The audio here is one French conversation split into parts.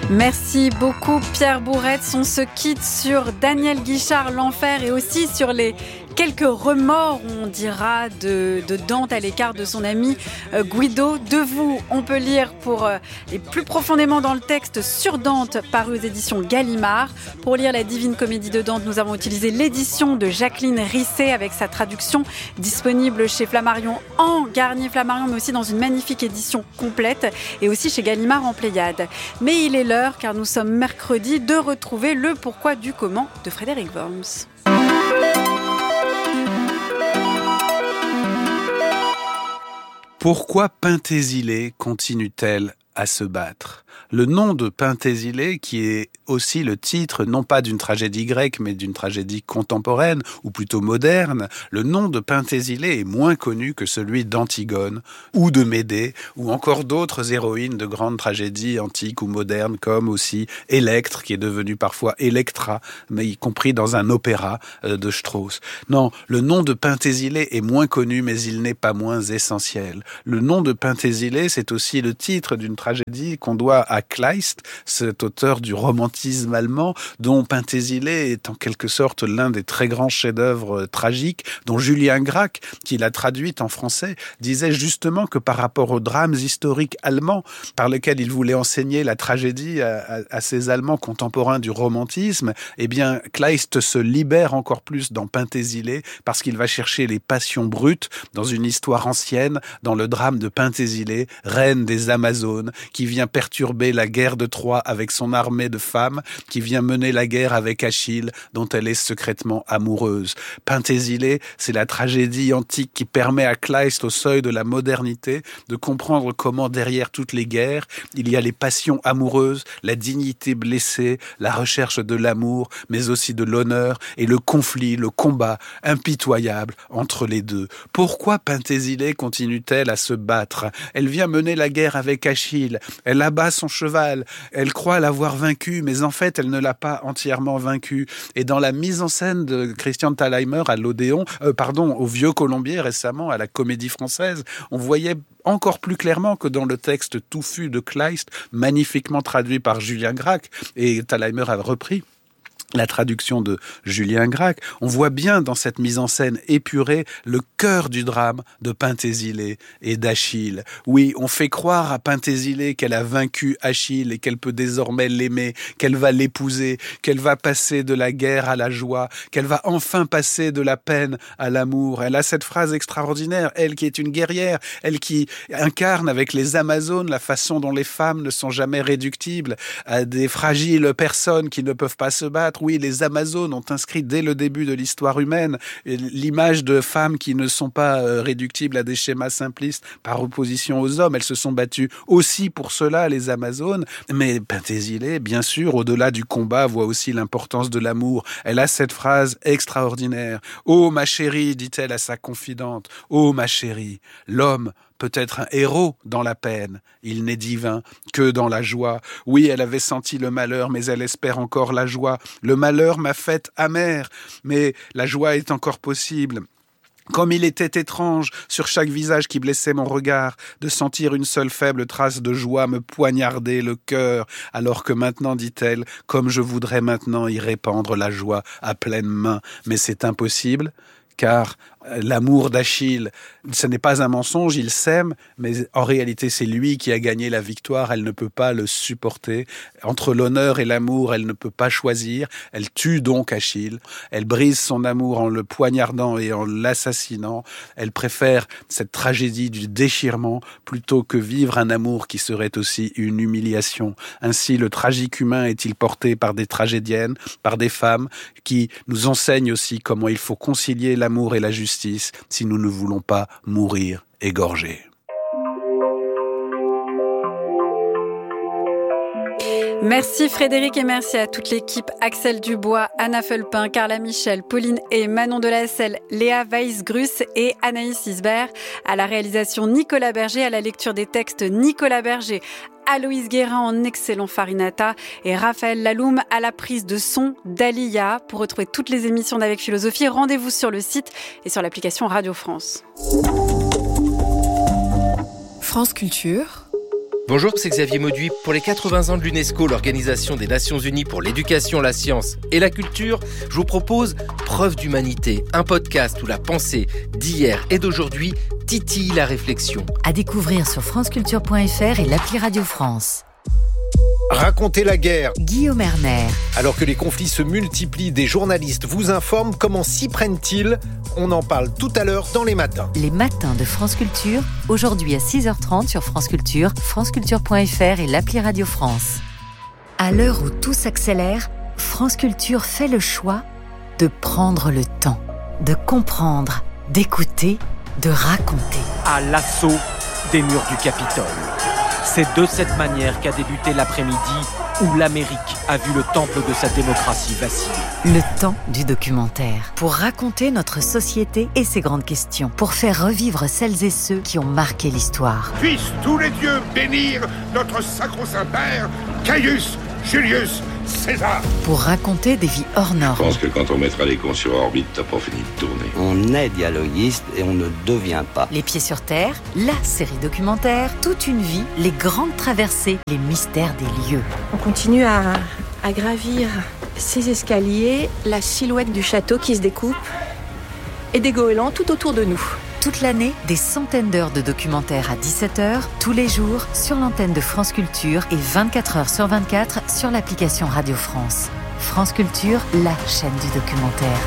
Merci beaucoup Pierre Bourretz. On se quitte sur Daniel Guichard, l'enfer, et aussi sur les quelques remords, on dira, de Dante à l'écart de son ami Guido. De vous, on peut lire et plus profondément dans le texte sur Dante, paru aux éditions Gallimard. Pour lire la Divine Comédie de Dante, nous avons utilisé l'édition de Jacqueline Risset avec sa traduction disponible chez Flammarion en Garnier Flammarion, mais aussi dans une magnifique édition complète et aussi chez Gallimard en Pléiade. Mais il est l'heure, car nous sommes mercredi, de retrouver le pourquoi du comment de Frédéric Worms. Pourquoi Penthésile continue-t-elle à se battre ? Le nom de Penthésile, qui est aussi le titre, non pas d'une tragédie grecque, mais d'une tragédie contemporaine, ou plutôt moderne, le nom de Penthésile est moins connu que celui d'Antigone, ou de Médée, ou encore d'autres héroïnes de grandes tragédies antiques ou modernes, comme aussi Électre, qui est devenue parfois Electra, mais y compris dans un opéra de Strauss. Non, le nom de Penthésile est moins connu, mais il n'est pas moins essentiel. Le nom de Penthésile, c'est aussi le titre d'une tragédie qu'on doit à Kleist, cet auteur du romantisme allemand, dont Penthésile est en quelque sorte l'un des très grands chefs-d'œuvre tragiques, dont Julien Gracq, qui l'a traduite en français, disait justement que par rapport aux drames historiques allemands, par lesquels il voulait enseigner la tragédie à ces Allemands contemporains du romantisme, eh bien, Kleist se libère encore plus dans Penthésile, parce qu'il va chercher les passions brutes dans une histoire ancienne, dans le drame de Penthésile, reine des Amazones, qui vient perturber la guerre de Troie avec son armée de femmes, qui vient mener la guerre avec Achille, dont elle est secrètement amoureuse. Penthésile, c'est la tragédie antique qui permet à Kleist, au seuil de la modernité, de comprendre comment derrière toutes les guerres, il y a les passions amoureuses, la dignité blessée, la recherche de l'amour, mais aussi de l'honneur, et le conflit, le combat impitoyable entre les deux. Pourquoi Penthésile continue-t-elle à se battre ? Elle vient mener la guerre avec Achille, elle abat son cheval, elle croit l'avoir vaincu, mais en fait, elle ne l'a pas entièrement vaincu. Et dans la mise en scène de Christian Thalheimer à l'Odéon, au Vieux Colombier récemment, à la Comédie Française, on voyait encore plus clairement que dans le texte touffu de Kleist, magnifiquement traduit par Julien Gracq, et Thalheimer a repris la traduction de Julien Gracq, on voit bien dans cette mise en scène épurée le cœur du drame de Penthésile et d'Achille. Oui, on fait croire à Penthésile qu'elle a vaincu Achille et qu'elle peut désormais l'aimer, qu'elle va l'épouser, qu'elle va passer de la guerre à la joie, qu'elle va enfin passer de la peine à l'amour. Elle a cette phrase extraordinaire, elle qui est une guerrière, elle qui incarne avec les Amazones la façon dont les femmes ne sont jamais réductibles à des fragiles personnes qui ne peuvent pas se battre. Oui, les Amazones ont inscrit dès le début de l'histoire humaine l'image de femmes qui ne sont pas réductibles à des schémas simplistes par opposition aux hommes. Elles se sont battues aussi pour cela, les Amazones. Mais Penthésile, bien sûr, au-delà du combat, voit aussi l'importance de l'amour. Elle a cette phrase extraordinaire. « Oh, ma chérie », dit-elle à sa confidente, « oh, ma chérie, l'homme peut être un héros dans la peine. Il n'est divin que dans la joie. Oui, elle avait senti le malheur, mais elle espère encore la joie. Le malheur m'a faite amère, mais la joie est encore possible. » Comme il était étrange, sur chaque visage qui blessait mon regard, de sentir une seule faible trace de joie me poignarder le cœur, alors que maintenant, dit-elle, comme je voudrais maintenant y répandre la joie à pleine main. Mais c'est impossible, car l'amour d'Achille, ce n'est pas un mensonge, il s'aime, mais en réalité c'est lui qui a gagné la victoire, elle ne peut pas le supporter. Entre l'honneur et l'amour, elle ne peut pas choisir, elle tue donc Achille, elle brise son amour en le poignardant et en l'assassinant, elle préfère cette tragédie du déchirement plutôt que vivre un amour qui serait aussi une humiliation. Ainsi, le tragique humain est-il porté par des tragédiennes, par des femmes qui nous enseignent aussi comment il faut concilier l'amour et la justice si nous ne voulons pas mourir égorgés. Merci Frédéric et merci à toute l'équipe, Axel Dubois, Anna Felpin, Carla Michel, Pauline et Manon Delacelle, Léa Weiss-Grus et Anaïs Isbert. À la réalisation Nicolas Berger, à la lecture des textes Nicolas Berger, Aloïse Guérin en excellent farinata et Raphaël Laloum à la prise de son d'Alia. Pour retrouver toutes les émissions d'Avec Philosophie, rendez-vous sur le site et sur l'application Radio France. France Culture, Bonjour, c'est Xavier Mauduit. Pour les 80 ans de l'UNESCO, l'Organisation des Nations Unies pour l'éducation, la science et la culture, je vous propose Preuve d'humanité, un podcast où la pensée d'hier et d'aujourd'hui titille la réflexion. À découvrir sur franceculture.fr et l'appli Radio France. Racontez la guerre. Guillaume Erner. Alors que les conflits se multiplient, des journalistes vous informent. Comment s'y prennent-ils ? On en parle tout à l'heure dans Les Matins. Les Matins de France Culture, aujourd'hui à 6h30 sur France Culture, franceculture.fr et l'appli Radio France. À l'heure où tout s'accélère, France Culture fait le choix de prendre le temps, de comprendre, d'écouter, de raconter. À l'assaut des murs du Capitole. C'est de cette manière qu'a débuté l'après-midi où l'Amérique a vu le temple de sa démocratie vaciller. Le temps du documentaire. Pour raconter notre société et ses grandes questions. Pour faire revivre celles et ceux qui ont marqué l'histoire. Puissent tous les dieux bénir notre sacro-saint père, Caius Julius César. Pour raconter des vies hors normes. Je pense que quand on mettra les cons sur orbite, t'as pas fini de tourner. On est dialoguiste et on ne devient pas. Les Pieds sur Terre, la série documentaire, toute une vie, les grandes traversées, les mystères des lieux. On continue à gravir ces escaliers, la silhouette du château qui se découpe et des goélands tout autour de nous. Toute l'année, des centaines d'heures de documentaires à 17h, tous les jours, sur l'antenne de France Culture et 24h sur 24 sur l'application Radio France. France Culture, la chaîne du documentaire.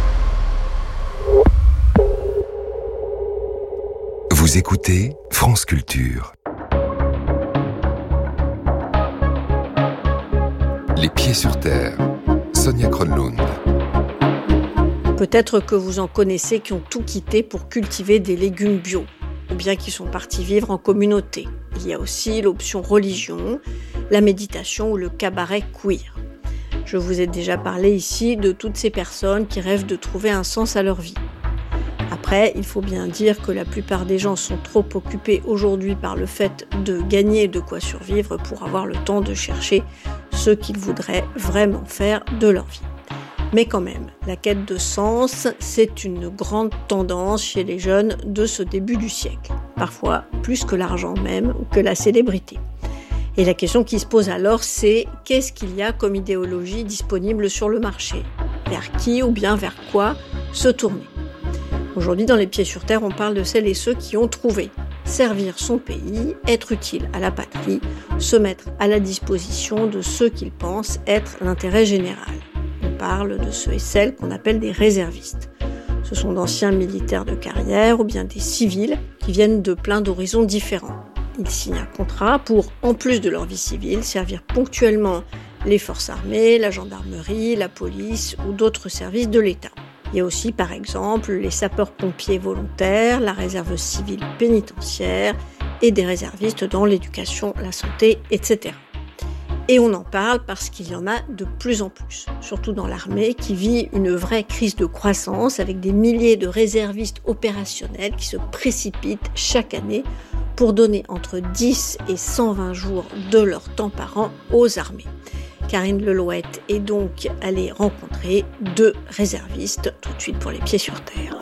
Vous écoutez France Culture. Les Pieds sur Terre. Sonia Kronlund. Peut-être que vous en connaissez qui ont tout quitté pour cultiver des légumes bio, ou bien qui sont partis vivre en communauté. Il y a aussi l'option religion, la méditation ou le cabaret queer. Je vous ai déjà parlé ici de toutes ces personnes qui rêvent de trouver un sens à leur vie. Après, il faut bien dire que la plupart des gens sont trop occupés aujourd'hui par le fait de gagner de quoi survivre pour avoir le temps de chercher ce qu'ils voudraient vraiment faire de leur vie. Mais quand même, la quête de sens, c'est une grande tendance chez les jeunes de ce début du siècle. Parfois plus que l'argent même ou que la célébrité. Et la question qui se pose alors, c'est qu'est-ce qu'il y a comme idéologie disponible sur le marché ? Vers qui ou bien vers quoi se tourner ? Aujourd'hui, dans Les Pieds sur Terre, on parle de celles et ceux qui ont trouvé servir son pays, être utile à la patrie, se mettre à la disposition de ceux qu'ils pensent être l'intérêt général. On parle de ceux et celles qu'on appelle des réservistes. Ce sont d'anciens militaires de carrière ou bien des civils qui viennent de plein d'horizons différents. Ils signent un contrat pour, en plus de leur vie civile, servir ponctuellement les forces armées, la gendarmerie, la police ou d'autres services de l'État. Il y a aussi, par exemple, les sapeurs-pompiers volontaires, la réserve civile pénitentiaire et des réservistes dans l'éducation, la santé, etc. Et on en parle parce qu'il y en a de plus en plus, surtout dans l'armée qui vit une vraie crise de croissance avec des milliers de réservistes opérationnels qui se précipitent chaque année pour donner entre 10 et 120 jours de leur temps par an aux armées. Karine Lelouette est donc allée rencontrer 2 réservistes, tout de suite pour Les Pieds sur Terre.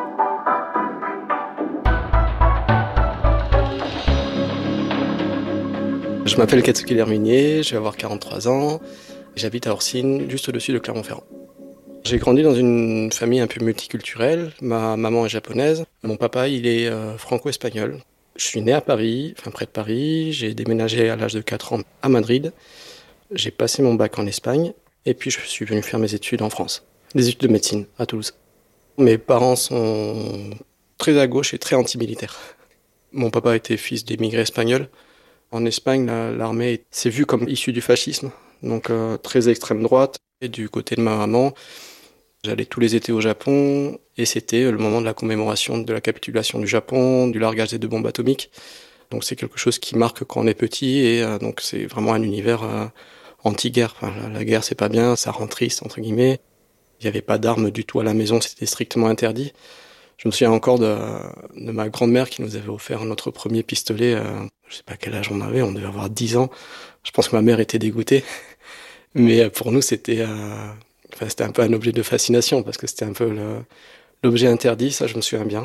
Je m'appelle Katsuki Lerminier, je vais avoir 43 ans, j'habite à Orsine, juste au-dessus de Clermont-Ferrand. J'ai grandi dans une famille un peu multiculturelle, ma maman est japonaise, mon papa il est franco-espagnol. Je suis né à Paris, près de Paris, j'ai déménagé à l'âge de 4 ans à Madrid, j'ai passé mon bac en Espagne et puis je suis venu faire mes études en France, des études de médecine à Toulouse. Mes parents sont très à gauche et très anti-militaires. Mon papa était fils d'émigrés espagnols. En Espagne, l'armée s'est vue comme issue du fascisme, donc très extrême droite. Et du côté de ma maman, j'allais tous les étés au Japon et c'était le moment de la commémoration de la capitulation du Japon, du largage des 2 bombes atomiques. Donc c'est quelque chose qui marque quand on est petit et donc c'est vraiment un univers anti-guerre. La guerre c'est pas bien, ça rend triste entre guillemets. Il n'y avait pas d'armes du tout à la maison, c'était strictement interdit. Je me souviens encore de ma grand-mère qui nous avait offert notre premier pistolet. Je sais pas quel âge on avait, on devait avoir 10 ans. Je pense que ma mère était dégoûtée. Mais pour nous, c'était un peu un objet de fascination parce que c'était un peu l'objet interdit, ça je me souviens bien.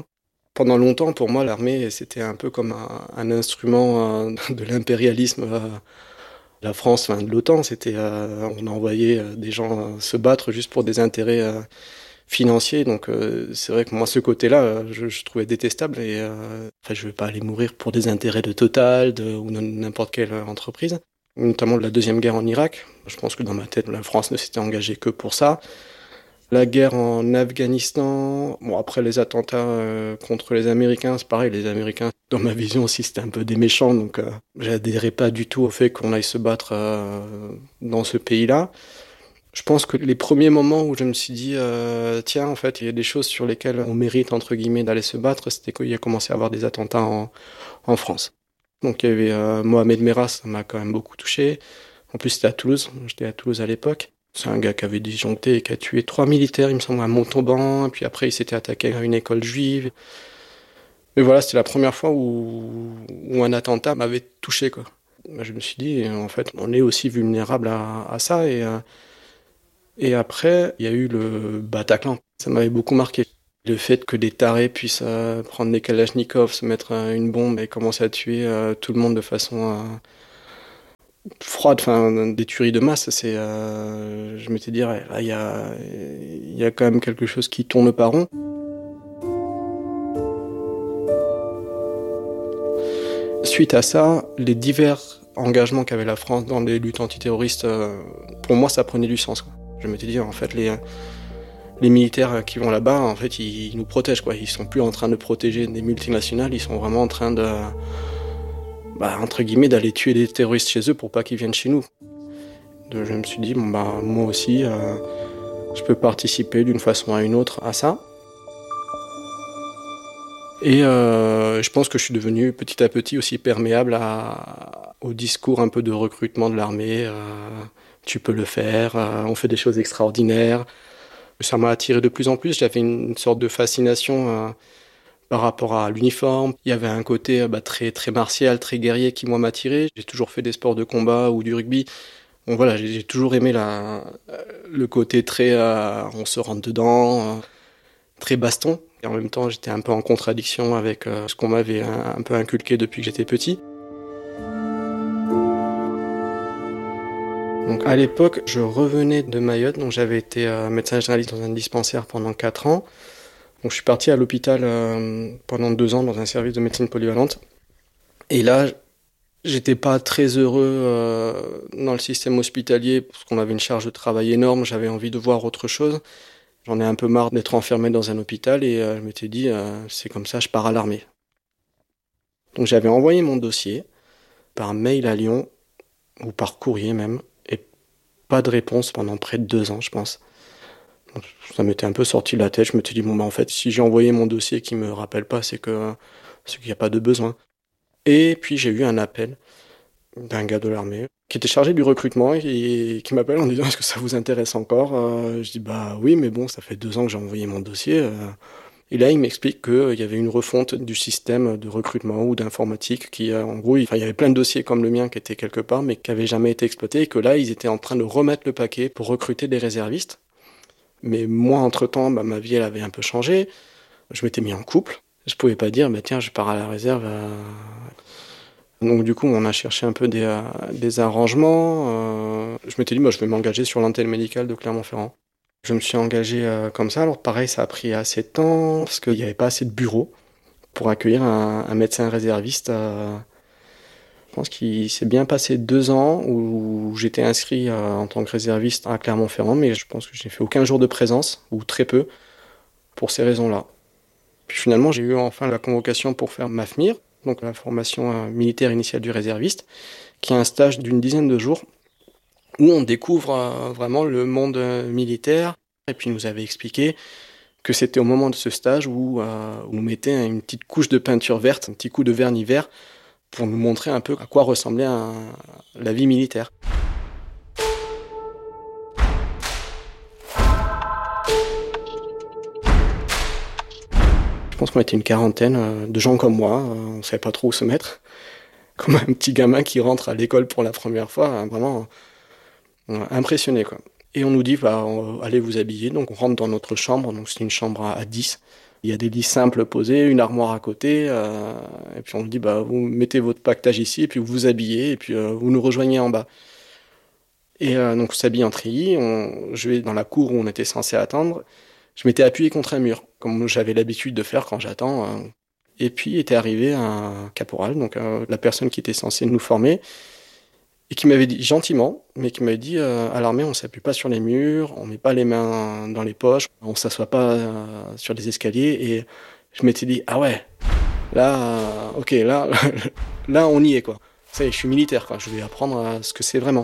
Pendant longtemps, pour moi, l'armée, c'était un peu comme un instrument de l'impérialisme. La France, de l'OTAN, on envoyait des gens se battre juste pour des intérêts financiers. Donc c'est vrai que moi, ce côté-là, je trouvais détestable. Et je ne vais pas aller mourir pour des intérêts de Total ou de n'importe quelle entreprise. Notamment de la Deuxième Guerre en Irak. Je pense que dans ma tête, la France ne s'était engagée que pour ça. La guerre en Afghanistan, après les attentats contre les Américains, c'est pareil, les Américains, dans ma vision aussi, c'était un peu des méchants, donc j'adhérais pas du tout au fait qu'on aille se battre dans ce pays-là. Je pense que les premiers moments où je me suis dit, tiens, en fait, il y a des choses sur lesquelles on mérite, entre guillemets, d'aller se battre, c'était qu'il y a commencé à avoir des attentats en France. Donc il y avait Mohamed Merah, ça m'a quand même beaucoup touché. En plus, c'était à Toulouse, j'étais à Toulouse à l'époque. C'est un gars qui avait disjoncté et qui a tué 3 militaires, il me semble, à Montauban. Et puis après, il s'était attaqué à une école juive. Mais voilà, c'était la première fois où un attentat m'avait touché, quoi. Je me suis dit, en fait, on est aussi vulnérable à ça. Et après, il y a eu le Bataclan. Ça m'avait beaucoup marqué. Le fait que des tarés puissent prendre des kalachnikovs, se mettre une bombe et commencer à tuer tout le monde de façon... froide, des tueries de masse, je m'étais dit, là, il y a quand même quelque chose qui tourne pas rond. Suite à ça, les divers engagements qu'avait la France dans les luttes antiterroristes, pour moi, ça prenait du sens, quoi. Je m'étais dit, en fait, les militaires qui vont là-bas, en fait, ils nous protègent, quoi. Ils sont plus en train de protéger des multinationales, ils sont vraiment en train de... entre guillemets, d'aller tuer des terroristes chez eux pour pas qu'ils viennent chez nous. Je me suis dit, moi aussi, je peux participer d'une façon à une autre à ça. Et je pense que je suis devenu petit à petit aussi perméable au discours un peu de recrutement de l'armée. Tu peux le faire, on fait des choses extraordinaires. Ça m'a attiré de plus en plus, j'avais une sorte de fascination... par rapport à l'uniforme. Il y avait un côté très, très martial, très guerrier qui, moi, m'attirait. J'ai toujours fait des sports de combat ou du rugby. Donc voilà, j'ai toujours aimé le côté très... on se rentre dedans, très baston. Et en même temps, j'étais un peu en contradiction avec ce qu'on m'avait un peu inculqué depuis que j'étais petit. Donc à l'époque, je revenais de Mayotte. Donc j'avais été médecin généraliste dans un dispensaire pendant 4 ans. Donc je suis parti à l'hôpital pendant 2 ans dans un service de médecine polyvalente. Et là, j'étais pas très heureux dans le système hospitalier parce qu'on avait une charge de travail énorme. J'avais envie de voir autre chose. J'en ai un peu marre d'être enfermé dans un hôpital et je m'étais dit, c'est comme ça, je pars à l'armée. Donc j'avais envoyé mon dossier par mail à Lyon, ou par courrier même, et pas de réponse pendant près de 2 ans, je pense. Ça m'était un peu sorti de la tête. Je me suis dit, en fait, si j'ai envoyé mon dossier qui me rappelle pas, c'est qu'il n'y a pas de besoin. Et puis, j'ai eu un appel d'un gars de l'armée qui était chargé du recrutement et qui m'appelle en disant, est-ce que ça vous intéresse encore? Je dis, oui, mais bon, ça fait 2 ans que j'ai envoyé mon dossier. Et là, il m'explique qu'il y avait une refonte du système de recrutement ou d'informatique qui, en gros, il y avait plein de dossiers comme le mien qui étaient quelque part, mais qui n'avaient jamais été exploités et que là, ils étaient en train de remettre le paquet pour recruter des réservistes. Mais moi, entre-temps, ma vie, elle avait un peu changé. Je m'étais mis en couple. Je pouvais pas dire, tiens, je pars à la réserve. Donc, du coup, on a cherché un peu des arrangements. Je m'étais dit, je vais m'engager sur l'antenne médicale de Clermont-Ferrand. Je me suis engagé comme ça. Alors, pareil, ça a pris assez de temps parce qu'il n'y avait pas assez de bureaux pour accueillir un médecin réserviste. Je pense qu'il s'est bien passé 2 ans où j'étais inscrit en tant que réserviste à Clermont-Ferrand, mais je pense que je n'ai fait aucun jour de présence, ou très peu, pour ces raisons-là. Puis finalement, j'ai eu enfin la convocation pour faire MAFMIR, donc la formation militaire initiale du réserviste, qui est un stage d'une 10aine de jours, où on découvre vraiment le monde militaire. Et puis il nous avait expliqué que c'était au moment de ce stage où on mettait une petite couche de peinture verte, un petit coup de vernis vert, pour nous montrer un peu à quoi ressemblait la vie militaire. Je pense qu'on était une quarantaine de gens comme moi, on ne savait pas trop où se mettre. Comme un petit gamin qui rentre à l'école pour la première fois, vraiment impressionné, quoi. Et on nous dit, allez vous habiller. Donc on rentre dans notre chambre, donc c'est une chambre à 10. Il y a des lits simples posés, une armoire à côté, et puis on me dit vous mettez votre paquetage ici, et puis vous vous habillez, et puis vous nous rejoignez en bas. Et donc on s'habille en treillis, je vais dans la cour où on était censé attendre. Je m'étais appuyé contre un mur, comme j'avais l'habitude de faire quand j'attends. Et puis était arrivé un caporal, donc la personne qui était censée nous former, et qui m'avait dit gentiment, mais qui m'avait dit à l'armée on s'appuie pas sur les murs, on met pas les mains dans les poches, on s'assoit pas sur les escaliers. Et je m'étais dit ah ouais, là ok, là on y est quoi. Ça y est, je suis militaire quoi, je vais apprendre ce que c'est vraiment.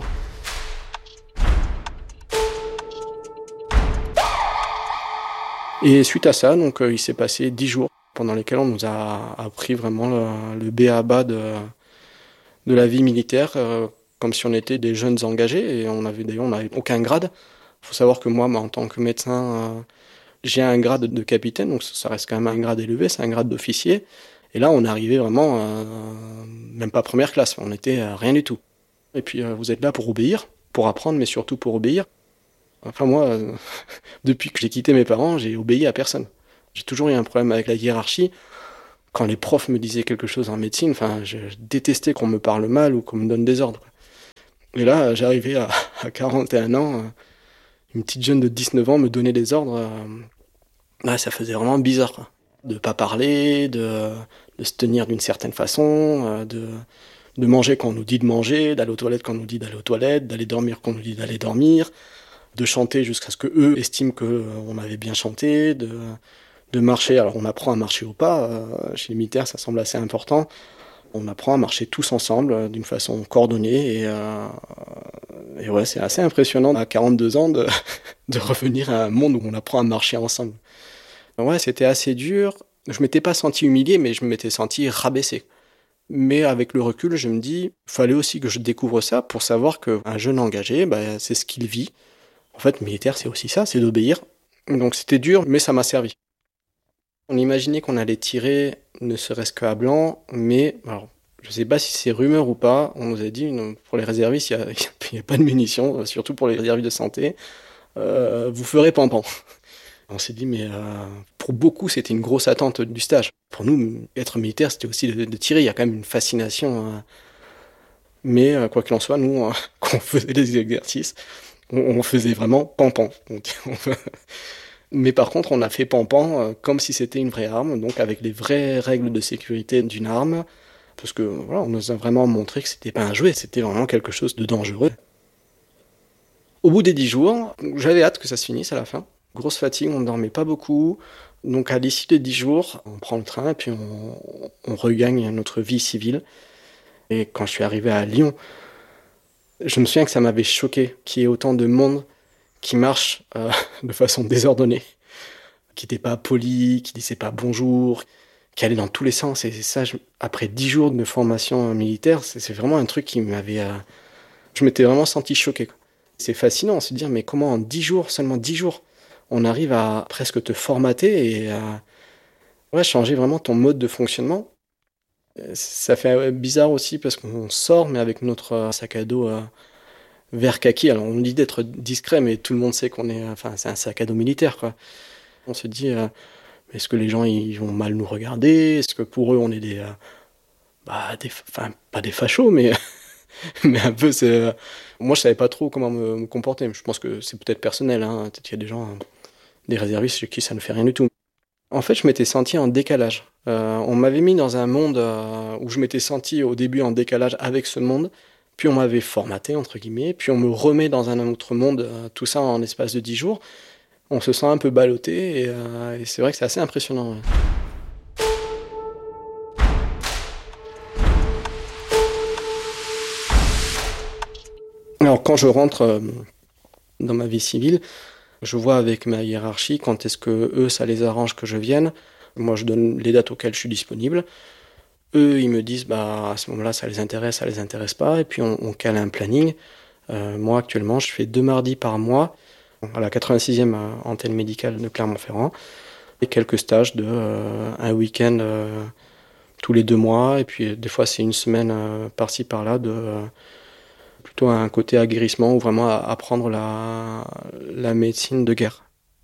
Et suite à ça, donc il s'est passé 10 jours pendant lesquels on nous a appris vraiment le b.a.-ba de la vie militaire, comme si on était des jeunes engagés, et on n'avait aucun grade. Il faut savoir que moi, en tant que médecin, j'ai un grade de capitaine, donc ça reste quand même un grade élevé, c'est un grade d'officier. Et là, on est arrivé vraiment, même pas première classe, on n'était rien du tout. Et puis vous êtes là pour obéir, pour apprendre, mais surtout pour obéir. Enfin moi, depuis que j'ai quitté mes parents, j'ai obéi à personne. J'ai toujours eu un problème avec la hiérarchie. Quand les profs me disaient quelque chose en médecine, je détestais qu'on me parle mal ou qu'on me donne des ordres. Et là, j'arrivais à 41 ans, une petite jeune de 19 ans me donnait des ordres. Ça faisait vraiment bizarre, quoi. De pas parler, de se tenir d'une certaine façon, de manger quand on nous dit de manger, d'aller aux toilettes quand on nous dit d'aller aux toilettes, d'aller dormir quand on nous dit d'aller dormir, de chanter jusqu'à ce qu'eux estiment qu'on avait bien chanté, de marcher. Alors on apprend à marcher au pas, chez les militaires ça semble assez important. On apprend à marcher tous ensemble d'une façon coordonnée et ouais, c'est assez impressionnant à 42 ans de revenir à un monde où on apprend à marcher ensemble. Ouais, c'était assez dur. Je m'étais pas senti humilié, mais je m'étais senti rabaissé. Mais avec le recul, je me dis, il fallait aussi que je découvre ça pour savoir qu'un jeune engagé, c'est ce qu'il vit. En fait, militaire, c'est aussi ça, c'est d'obéir. Donc c'était dur, mais ça m'a servi. On imaginait qu'on allait tirer ne serait-ce qu'à blanc, mais alors, je ne sais pas si c'est rumeur ou pas, on nous a dit pour les réservistes, il n'y a pas de munitions, surtout pour les réservistes de santé, vous ferez pampan. On s'est dit, mais pour beaucoup, c'était une grosse attente du stage. Pour nous, être militaire, c'était aussi de tirer, il y a quand même une fascination. Mais quoi qu'il en soit, nous, quand on faisait les exercices, on faisait vraiment pampan. Mais par contre, on a fait pampan comme si c'était une vraie arme, donc avec les vraies règles de sécurité d'une arme, parce que voilà, on nous a vraiment montré que c'était pas un jouet, c'était vraiment quelque chose de dangereux. Au bout des 10 jours, j'avais hâte que ça se finisse à la fin. Grosse fatigue, on ne dormait pas beaucoup. Donc à l'issue des 10 jours, on prend le train et puis on regagne notre vie civile. Et quand je suis arrivé à Lyon, je me souviens que ça m'avait choqué qu'il y ait autant de monde qui marche de façon désordonnée, qui n'était pas poli, qui disait pas bonjour, qui allait dans tous les sens. Et ça, après 10 jours de formation militaire, c'est vraiment un truc qui m'avait... Je m'étais vraiment senti choqué, quoi. C'est fascinant de se dire, mais comment en 10 jours, seulement 10 jours, on arrive à presque te formater et à changer vraiment ton mode de fonctionnement. Ça fait bizarre aussi parce qu'on sort, mais avec notre sac à dos vert kaki. Alors on dit d'être discret, mais tout le monde sait c'est un sac à dos militaire, quoi. On se dit, est-ce que les gens ils vont mal nous regarder? Est-ce que pour eux on est pas des fachos, mais mais un peu c'est. Moi je savais pas trop comment me comporter. Je pense que c'est peut-être personnel, hein. Peut-être qu'il y a des gens, des réservistes chez qui ça ne fait rien du tout. En fait, je m'étais senti en décalage. On m'avait mis dans un monde où je m'étais senti au début en décalage avec ce monde, puis on m'avait formaté, entre guillemets, puis on me remet dans un autre monde, tout ça en l'espace de 10 jours. On se sent un peu ballotté, et c'est vrai que c'est assez impressionnant. Ouais. Alors, quand je rentre dans ma vie civile, je vois avec ma hiérarchie quand est-ce que eux, ça les arrange que je vienne. Moi, je donne les dates auxquelles je suis disponible. Eux, ils me disent, à ce moment-là, ça les intéresse pas. Et puis, on cale un planning. Moi, actuellement, je fais 2 mardis par mois à la 86e antenne médicale de Clermont-Ferrand. Et quelques stages de un week-end tous les 2 mois. Et puis, des fois, c'est une semaine par-ci, par-là plutôt un côté aguerrissement ou vraiment apprendre la médecine de guerre.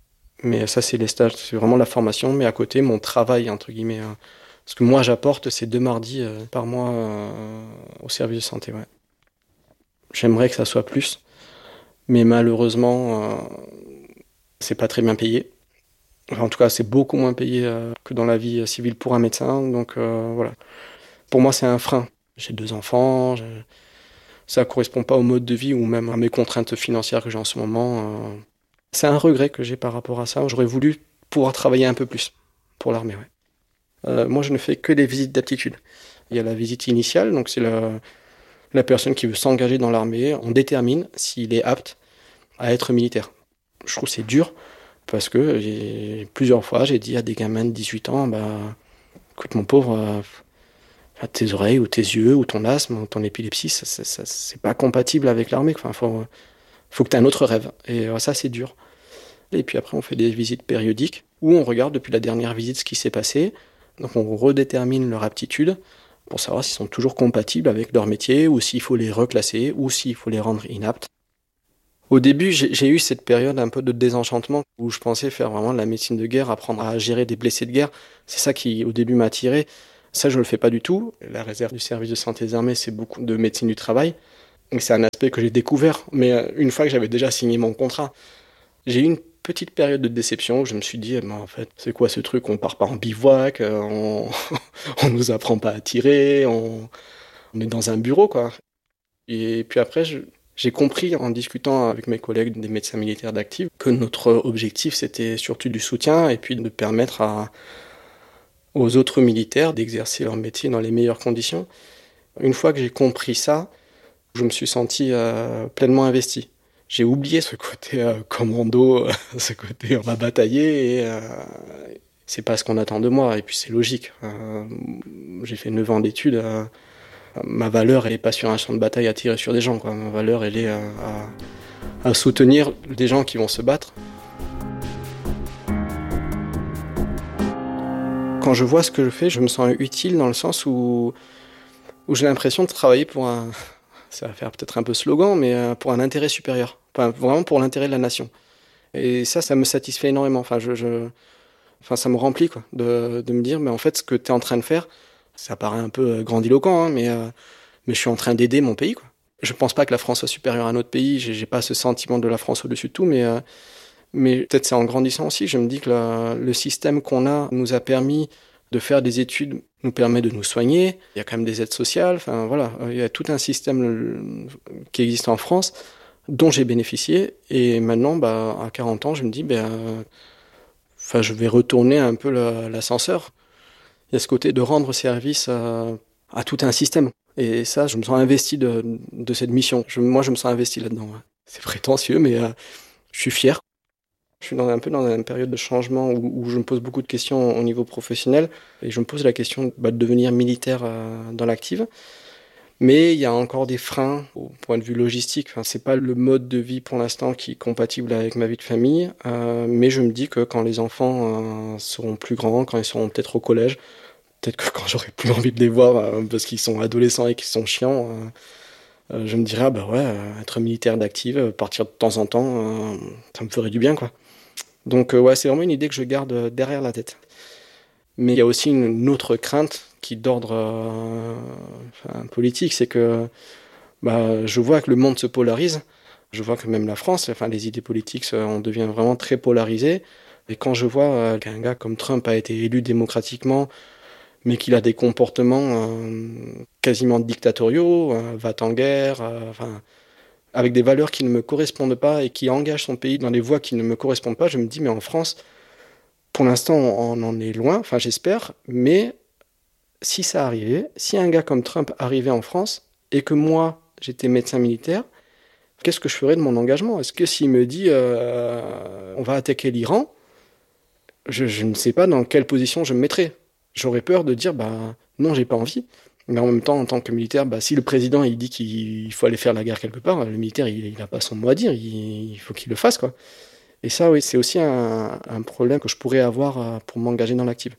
Mais ça, c'est les stages, c'est vraiment la formation. Mais à côté, mon travail, entre guillemets. Ce que moi, j'apporte, c'est 2 mardis par mois au service de santé. Ouais. J'aimerais que ça soit plus. Mais malheureusement, c'est pas très bien payé. Enfin, en tout cas, c'est beaucoup moins payé que dans la vie civile pour un médecin. Donc voilà. Pour moi, c'est un frein. J'ai 2 enfants. Ça ne correspond pas au mode de vie ou même à mes contraintes financières que j'ai en ce moment. C'est un regret que j'ai par rapport à ça. J'aurais voulu pouvoir travailler un peu plus pour l'armée. Ouais. Moi, je ne fais que des visites d'aptitude. Il y a la visite initiale, donc c'est la personne qui veut s'engager dans l'armée. On détermine s'il est apte à être militaire. Je trouve que c'est dur parce que plusieurs fois, j'ai dit à des gamins de 18 ans, écoute mon pauvre, tes oreilles ou tes yeux ou ton asthme ou ton épilepsie, ça c'est pas compatible avec l'armée. Enfin, faut que tu aies un autre rêve. Et ça, c'est dur. Et puis après, on fait des visites périodiques où on regarde depuis la dernière visite ce qui s'est passé. Donc on redétermine leur aptitude pour savoir s'ils sont toujours compatibles avec leur métier ou s'il faut les reclasser ou s'il faut les rendre inaptes. Au début, j'ai eu cette période un peu de désenchantement où je pensais faire vraiment de la médecine de guerre, apprendre à gérer des blessés de guerre. C'est ça qui, au début, m'a attiré. Ça, je ne le fais pas du tout. La réserve du service de santé des armées, c'est beaucoup de médecine du travail. Et c'est un aspect que j'ai découvert. Mais une fois que j'avais déjà signé mon contrat, j'ai eu une petite période de déception où je me suis dit, en fait, c'est quoi ce truc? On part pas en bivouac, on nous apprend pas à tirer, on est dans un bureau, quoi. Et puis après, j'ai compris en discutant avec mes collègues des médecins militaires d'actifs que notre objectif, c'était surtout du soutien et puis de permettre aux autres militaires d'exercer leur métier dans les meilleures conditions. Une fois que j'ai compris ça, je me suis senti pleinement investi. J'ai oublié ce côté commando, ce côté on va batailler et c'est pas ce qu'on attend de moi et puis c'est logique. J'ai fait 9 ans d'études, ma valeur elle est pas sur un champ de bataille à tirer sur des gens, quoi. Ma valeur elle est à soutenir des gens qui vont se battre. Quand je vois ce que je fais, je me sens utile dans le sens où j'ai l'impression de travailler pour ça va faire peut-être un peu slogan, mais pour un intérêt supérieur. Enfin, vraiment pour l'intérêt de la nation. Et ça me satisfait énormément. Enfin, ça me remplit, quoi, de me dire, mais en fait, ce que tu es en train de faire, ça paraît un peu grandiloquent, hein, mais je suis en train d'aider mon pays, quoi. Je pense pas que la France soit supérieure à un autre pays. J'ai pas ce sentiment de la France au-dessus de tout, mais peut-être c'est en grandissant aussi. Je me dis que le système qu'on a nous a permis de faire des études, nous permet de nous soigner. Il y a quand même des aides sociales. Enfin, voilà, il y a tout un système qui existe en France dont j'ai bénéficié. Et maintenant, à 40 ans, je me dis, je vais retourner un peu l'ascenseur. Il y a ce côté de rendre service à tout un système. Et ça, je me sens investi de cette mission. Moi, je me sens investi là-dedans. Ouais. C'est prétentieux, mais je suis fier. Je suis un peu dans une période de changement où je me pose beaucoup de questions au niveau professionnel. Et je me pose la question de devenir militaire dans l'active. Mais il y a encore des freins au point de vue logistique. Enfin, c'est pas le mode de vie pour l'instant qui est compatible avec ma vie de famille. Mais je me dis que quand les enfants seront plus grands, quand ils seront peut-être au collège, peut-être que quand j'aurai plus envie de les voir parce qu'ils sont adolescents et qu'ils sont chiants, je me dirais, être militaire d'active, partir de temps en temps, ça me ferait du bien, quoi. Donc, c'est vraiment une idée que je garde derrière la tête. Mais il y a aussi une autre crainte qui est d'ordre politique, c'est que je vois que le monde se polarise. Je vois que même la France, les idées politiques, on devient vraiment très polarisé. Et quand je vois qu'un gars comme Trump a été élu démocratiquement, mais qu'il a des comportements quasiment dictatoriaux, va en guerre, avec des valeurs qui ne me correspondent pas et qui engagent son pays dans des voies qui ne me correspondent pas, je me dis, mais en France, pour l'instant, on en est loin, j'espère, mais si ça arrivait, si un gars comme Trump arrivait en France et que moi, j'étais médecin militaire, qu'est-ce que je ferais de mon engagement? Est-ce que s'il me dit on va attaquer l'Iran, je ne sais pas dans quelle position je me mettrais. J'aurais peur de dire non, j'ai pas envie. Mais en même temps, en tant que militaire, si le président il dit qu'il faut aller faire la guerre quelque part, le militaire il n'a pas son mot à dire, il faut qu'il le fasse, quoi. Et ça, oui, c'est aussi un problème que je pourrais avoir pour m'engager dans l'active.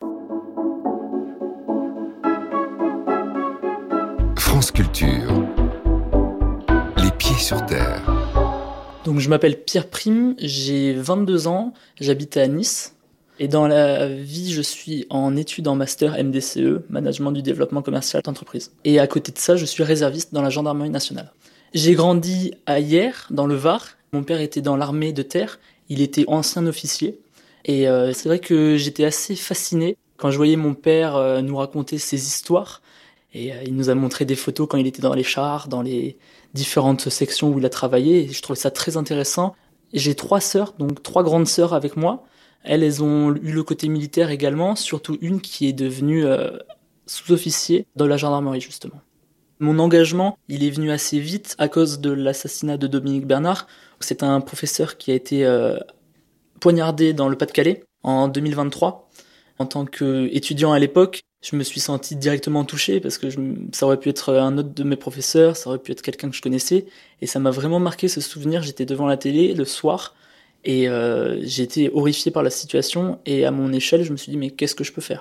France Culture. Les pieds sur terre. Donc je m'appelle Pierre Prime, j'ai 22 ans, j'habite à Nice. Et dans la vie, je suis en études en master MDCE, Management du développement commercial d'entreprise. Et à côté de ça, je suis réserviste dans la gendarmerie nationale. J'ai grandi à Hyères, dans le Var. Mon père était dans l'armée de terre, il était ancien officier. Et c'est vrai que j'étais assez fasciné quand je voyais mon père nous raconter ses histoires. Et il nous a montré des photos quand il était dans les chars, dans les différentes sections où il a travaillé. Et je trouvais ça très intéressant. J'ai 3 sœurs, donc 3 grandes sœurs avec moi. Elles ont eu le côté militaire également, surtout une qui est devenue sous-officier dans la gendarmerie, justement. Mon engagement, il est venu assez vite à cause de l'assassinat de Dominique Bernard. C'est un professeur qui a été poignardé dans le Pas-de-Calais en 2023. En tant qu'étudiant à l'époque, je me suis senti directement touché parce que ça aurait pu être un autre de mes professeurs, ça aurait pu être quelqu'un que je connaissais. Et ça m'a vraiment marqué ce souvenir. J'étais devant la télé le soir. Et j'ai été horrifié par la situation et à mon échelle, je me suis dit mais qu'est-ce que je peux faire ?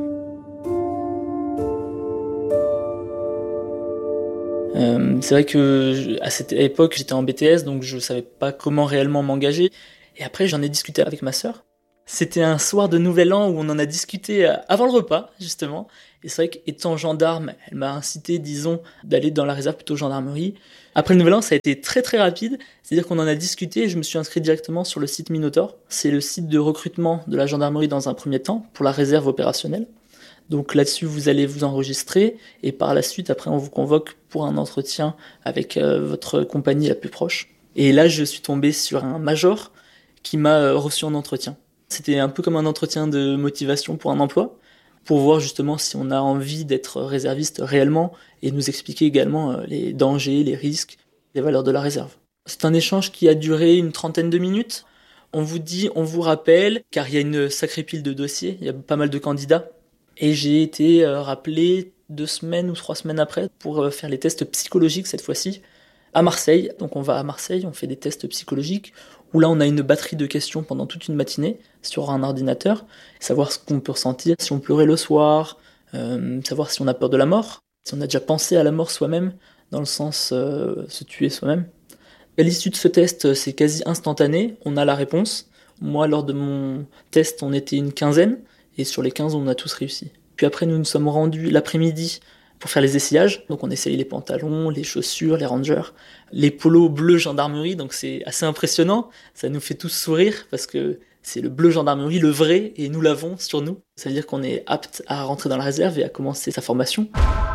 C'est vrai que à cette époque, j'étais en BTS, donc je savais pas comment réellement m'engager. Et après, j'en ai discuté avec ma sœur. C'était un soir de Nouvel An où on en a discuté avant le repas, justement. Et c'est vrai qu'étant gendarme, elle m'a incité, disons, d'aller dans la réserve plutôt gendarmerie. Après le Nouvel An, ça a été très très rapide. C'est-à-dire qu'on en a discuté et je me suis inscrit directement sur le site Minotaur. C'est le site de recrutement de la gendarmerie dans un premier temps pour la réserve opérationnelle. Donc là-dessus, vous allez vous enregistrer et par la suite, après, on vous convoque pour un entretien avec votre compagnie la plus proche. Et là, je suis tombé sur un major qui m'a reçu en entretien. C'était un peu comme un entretien de motivation pour un emploi, pour voir justement si on a envie d'être réserviste réellement et nous expliquer également les dangers, les risques, les valeurs de la réserve. C'est un échange qui a duré une 30aine de minutes. On vous dit, on vous rappelle, car il y a une sacrée pile de dossiers, il y a pas mal de candidats. Et j'ai été rappelé 2 semaines ou 3 semaines après pour faire les tests psychologiques cette fois-ci à Marseille. Donc on va à Marseille, on fait des tests psychologiques où là on a une batterie de questions pendant toute une matinée sur un ordinateur, savoir ce qu'on peut ressentir, si on pleurait le soir, savoir si on a peur de la mort, si on a déjà pensé à la mort soi-même, dans le sens se tuer soi-même. À l'issue de ce test, c'est quasi instantané, on a la réponse. Moi, lors de mon test, on était une 15aine, et sur les 15, on a tous réussi. Puis après, nous nous sommes rendus l'après-midi pour faire les essayages. Donc on essayait les pantalons, les chaussures, les rangers, les polos bleus gendarmerie, donc c'est assez impressionnant. Ça nous fait tous sourire, parce que c'est le bleu gendarmerie, le vrai, et nous l'avons sur nous. Ça veut dire qu'on est apte à rentrer dans la réserve et à commencer sa formation.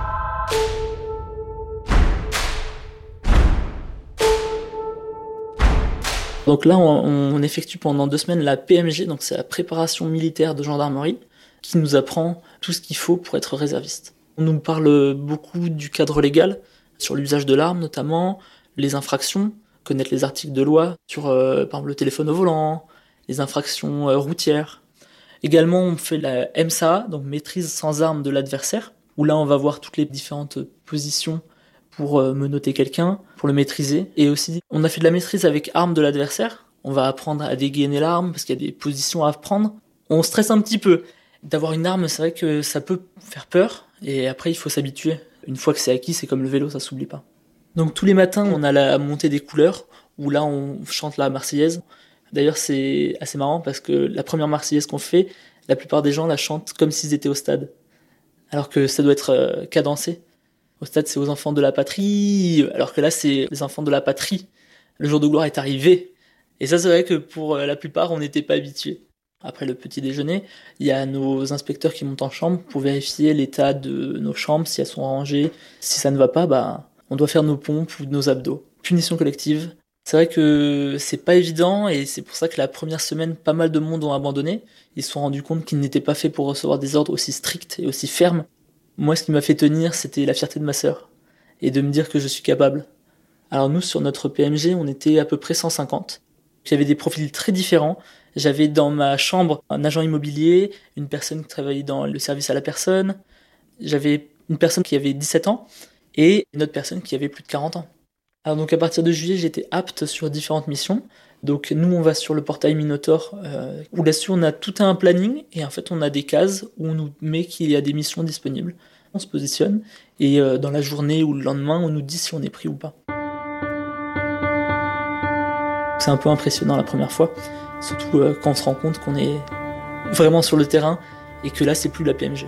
Donc là, on effectue pendant 2 semaines la PMG, donc c'est la préparation militaire de gendarmerie, qui nous apprend tout ce qu'il faut pour être réserviste. On nous parle beaucoup du cadre légal, sur l'usage de l'arme notamment, les infractions, connaître les articles de loi sur par exemple le téléphone au volant, les infractions routières. Également, on fait la MSA, donc maîtrise sans arme de l'adversaire, où là on va voir toutes les différentes positions pour menotter quelqu'un, pour le maîtriser. Et aussi, on a fait de la maîtrise avec arme de l'adversaire. On va apprendre à dégainer l'arme, parce qu'il y a des positions à prendre. On stresse un petit peu. D'avoir une arme, c'est vrai que ça peut faire peur, et après il faut s'habituer. Une fois que c'est acquis, c'est comme le vélo, ça s'oublie pas. Donc tous les matins, on a la montée des couleurs, où là on chante la Marseillaise. D'ailleurs, c'est assez marrant, parce que la première Marseillaise qu'on fait, la plupart des gens la chantent comme s'ils étaient au stade. Alors que ça doit être cadencé. Au stade, c'est aux enfants de la patrie, alors que là, c'est les enfants de la patrie. Le jour de gloire est arrivé. Et ça, c'est vrai que pour la plupart, on n'était pas habitués. Après le petit déjeuner, il y a nos inspecteurs qui montent en chambre pour vérifier l'état de nos chambres, si elles sont rangées. Si ça ne va pas, on doit faire nos pompes ou nos abdos. Punition collective. C'est vrai que c'est pas évident, et c'est pour ça que la première semaine, pas mal de monde ont abandonné. Ils se sont rendus compte qu'ils n'étaient pas faits pour recevoir des ordres aussi stricts et aussi fermes. Moi, ce qui m'a fait tenir, c'était la fierté de ma sœur, et de me dire que je suis capable. Alors nous, sur notre PMG, on était à peu près 150. J'avais des profils très différents. J'avais dans ma chambre un agent immobilier, une personne qui travaillait dans le service à la personne. J'avais une personne qui avait 17 ans, et une autre personne qui avait plus de 40 ans. Alors donc à partir de juillet, j'étais apte sur différentes missions. Donc nous, on va sur le portail Minotaur, où là-dessus on a tout un planning, et en fait on a des cases où on nous met qu'il y a des missions disponibles. On se positionne, et dans la journée ou le lendemain, on nous dit si on est pris ou pas. C'est un peu impressionnant la première fois, surtout quand on se rend compte qu'on est vraiment sur le terrain et que là, c'est plus la PMG.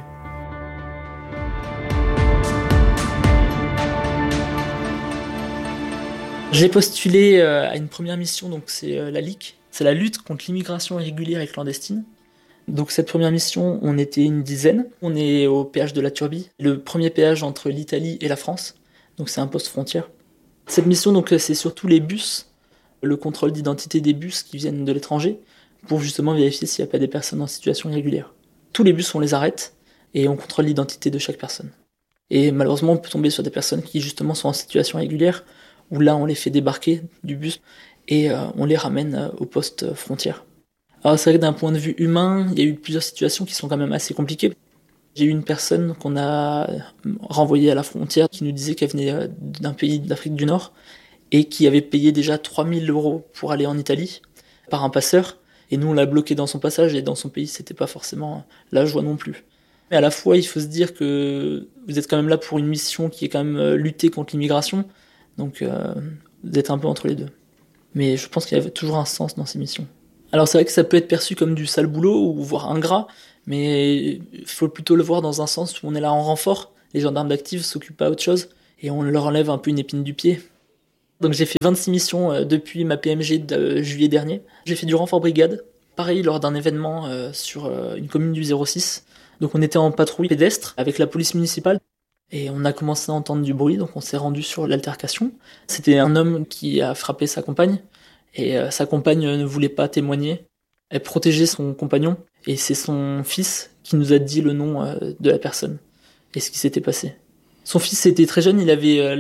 J'ai postulé à une première mission, donc c'est la LIC. C'est la lutte contre l'immigration irrégulière et clandestine. Donc cette première mission, on était une dizaine. On est au péage de la Turbie, le premier péage entre l'Italie et la France. Donc c'est un poste frontière. Cette mission, donc, c'est surtout les bus, le contrôle d'identité des bus qui viennent de l'étranger, pour justement vérifier s'il n'y a pas des personnes en situation irrégulière. Tous les bus, on les arrête et on contrôle l'identité de chaque personne. Et malheureusement, on peut tomber sur des personnes qui justement sont en situation irrégulière, où là, on les fait débarquer du bus et on les ramène au poste frontière. Alors c'est vrai que d'un point de vue humain, il y a eu plusieurs situations qui sont quand même assez compliquées. J'ai eu une personne qu'on a renvoyée à la frontière qui nous disait qu'elle venait d'un pays d'Afrique du Nord et qui avait payé déjà 3 000 € pour aller en Italie par un passeur. Et nous, on l'a bloqué dans son passage et dans son pays, c'était pas forcément la joie non plus. Mais à la fois, il faut se dire que vous êtes quand même là pour une mission qui est quand même lutter contre l'immigration. Donc vous êtes un peu entre les deux. Mais je pense qu'il y avait toujours un sens dans ces missions. Alors c'est vrai que ça peut être perçu comme du sale boulot ou voire ingrat, mais il faut plutôt le voir dans un sens où on est là en renfort. Les gendarmes d'active s'occupent pas autre chose et on leur enlève un peu une épine du pied. Donc j'ai fait 26 missions depuis ma PMG de juillet dernier. J'ai fait du renfort brigade, pareil lors d'un événement sur une commune du 06. Donc on était en patrouille pédestre avec la police municipale. Et on a commencé à entendre du bruit, donc on s'est rendu sur l'altercation. C'était un homme qui a frappé sa compagne, et sa compagne ne voulait pas témoigner. Elle protégeait son compagnon, et c'est son fils qui nous a dit le nom de la personne, et ce qui s'était passé. Son fils était très jeune, il avait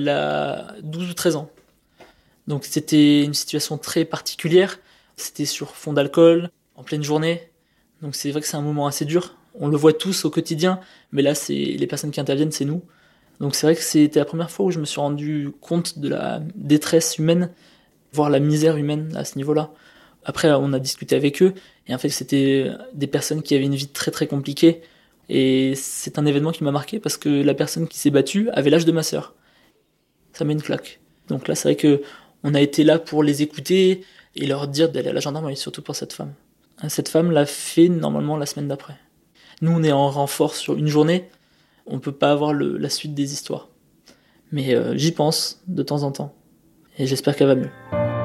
12 ou 13 ans. Donc c'était une situation très particulière. C'était sur fond d'alcool, en pleine journée. Donc c'est vrai que c'est un moment assez dur. On le voit tous au quotidien, mais là, c'est les personnes qui interviennent, c'est nous. Donc c'est vrai que c'était la première fois où je me suis rendu compte de la détresse humaine, voire la misère humaine à ce niveau-là. Après, on a discuté avec eux, et en fait, c'était des personnes qui avaient une vie très très compliquée. Et c'est un événement qui m'a marqué parce que la personne qui s'est battue avait l'âge de ma sœur. Ça met une claque. Donc là, c'est vrai que on a été là pour les écouter et leur dire d'aller à la gendarmerie, surtout pour cette femme. Cette femme l'a fait normalement la semaine d'après. Nous, on est en renfort sur une journée. On peut pas avoir la suite des histoires. Mais j'y pense de temps en temps. Et j'espère qu'elle va mieux.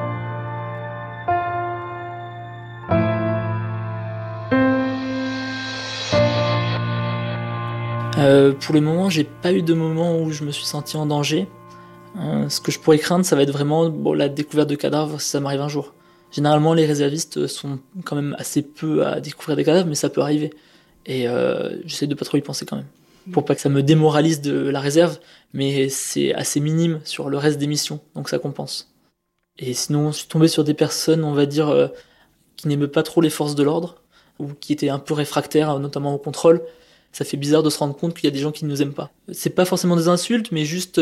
Pour le moment, j'ai pas eu de moment où je me suis senti en danger. Ce que je pourrais craindre, ça va être vraiment la découverte de cadavres si ça m'arrive un jour. Généralement, les réservistes sont quand même assez peu à découvrir des cadavres, mais ça peut arriver. Et j'essaie de pas trop y penser quand même. Pour pas que ça me démoralise de la réserve, mais c'est assez minime sur le reste des missions, donc ça compense. Et sinon, je suis tombé sur des personnes, on va dire, qui n'aimaient pas trop les forces de l'ordre, ou qui étaient un peu réfractaires, notamment au contrôle. Ça fait bizarre de se rendre compte qu'il y a des gens qui ne nous aiment pas. C'est pas forcément des insultes, mais juste